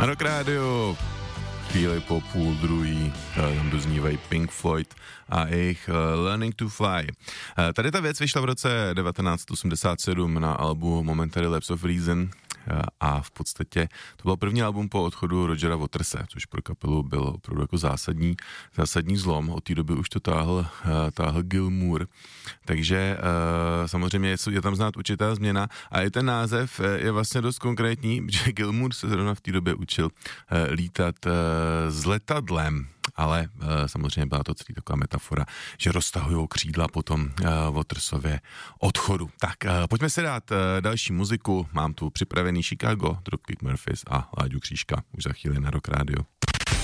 Rock Radio, chvíli po půl druhý, tam doznívají Pink Floyd a jejich Learning to Fly. Tady ta věc vyšla v roce 1987 na albu Momentary Lapse of Reason a v podstatě to byl první album po odchodu Rogera Waterse, což pro kapelu byl opravdu jako zásadní zlom. Od té doby už to táhl Gilmour, takže samozřejmě je tam znát určitá změna a i ten název je vlastně dost konkrétní, protože Gilmour se zrovna v té době učil lítat s letadlem, ale samozřejmě byla to celý taková metafora, že roztahujou křídla po tom Watersově odchodu. Tak pojďme si dát další muziku, mám tu připravený Chicago, Dropkick Murphys a Láďu Křížka už za chvíli na Rock Radio.